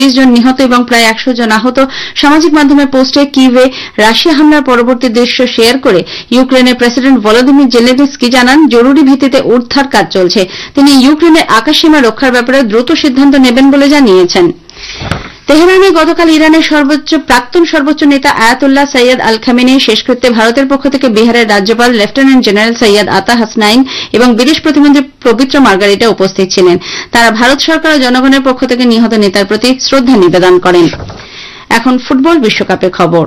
30 জন নিহত এবং প্রায় 100 জন আহত। সামাজিক মাধ্যমে পোস্টে কিয়েভে রাশিয়া হামলার পরবর্তী দৃশ্য শেয়ার করে ইউক্রেনের প্রেসিডেন্ট ভলোদিমির জেলেনস্কি জানান, জরুরি ভিত্তিতে উদ্ধার কাজ চলছে। তিনি ইউক্রেনের আকাশসীমা রক্ষার ব্যাপারে দ্রুত সিদ্ধান্ত নেবেন বলে জানিয়েছেন। তেহরানে গতকাল ইরানের প্রাক্তন সর্বোচ্চ নেতা আয়াতুল্লাহ সৈয়দ আল খামেনেই শেষকৃত্যে ভারতের পক্ষ থেকে বিহারের রাজ্যপাল লেফটেন্যান্ট জেনারেল সৈয়দ আতা হাসনাইন এবং বিদেশ প্রতিমন্ত্রী পবিত্র মার্গারিটা উপস্থিত ছিলেন। তারা ভারত সরকার ও জনগণের পক্ষ থেকে নিহত নেতার প্রতি শ্রদ্ধা নিবেদন করেন। এখন ফুটবল বিশ্বকাপের খবর।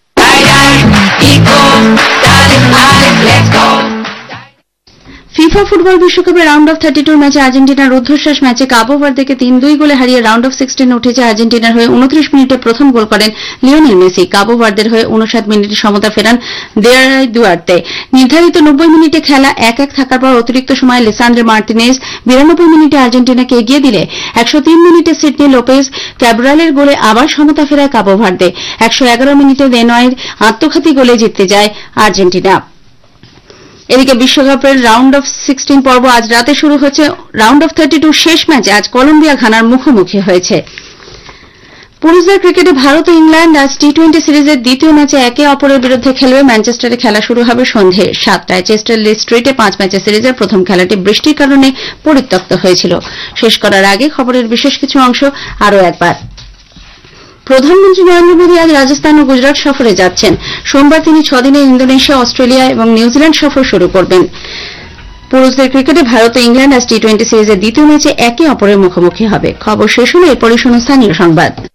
ফিফা ফুটবল বিশ্বকাপের রাউন্ড অফ 32 ম্যাচে আর্জেন্টিনার রুদ্ধশ্বাস ম্যাচে কাবো ভার্দেকে 3-2 গোলে হারিয়ে রাউন্ড অফ 16 উঠেছে। আর্জেন্টিনার হয়ে 29 মিনিটে প্রথম গোল করেন লিওনেল মেসি। কাবো ভার্দের হয়ে 59 মিনিটে সমতা ফেরান দেয়ারাই দুয়ার্তে। নির্ধারিত 90 মিনিটে খেলা 1-1 থাকার পর অতিরিক্ত সময়ে লিসান্ড্রো মার্টিনেজ 92 মিনিটে আর্জেন্টিনাকে এগিয়ে দিলে 103 মিনিটে সিডনি লোপেজ ক্যাব্রালের গোলে আবার সমতা ফেরায় কাবো ভার্দে। 111 মিনিটে রেনয়ের আত্মঘাতী গোলে জিততে যায় আর্জেন্টিনা। এদিকে বিশ্বকাপের রাউন্ড অফ 16 পর্ব আজ রাতে শুরু হচ্ছে। রাউন্ড অফ 32 শেষ ম্যাচে আজ কলম্বিয়া ঘানার মুখোমুখি হয়েছে। পুরুষদের ক্রিকেটে ভারত ও ইংল্যান্ড আজ টি-20 সিরিজের দ্বিতীয় ম্যাচে একে অপরের বিরুদ্ধে খেলবে। ম্যানচেস্টারে খেলা শুরু হবে সন্ধে 7টায়। চেস্টার লি স্ট্রিটে 5 ম্যাচের সিরিজের প্রথম খেলাটি বৃষ্টির কারণে পরিত্যক্ত হয়েছিল। শেষ করার আগে খবরের বিশেষ কিছু অংশ আরও একবার। প্রধানমন্ত্রী নরেন্দ্র মোদী আজ রাজস্থান ও গুজরাট সফরে যাচ্ছেন। সোমবার তিনি 6 দিনের ইন্দোনেশিয়া, অস্ট্রেলিয়া এবং নিউজিল্যান্ড সফর শুরু করবেন। পুরুষদের ক্রিকেটে ভারত ও ইংল্যান্ড আজ টি-20 সিরিজের দ্বিতীয় ম্যাচে একে অপরের মুখোমুখি হবে। খবর শেষ হলে এরপরই শুনুন স্থানীয় সংবাদ।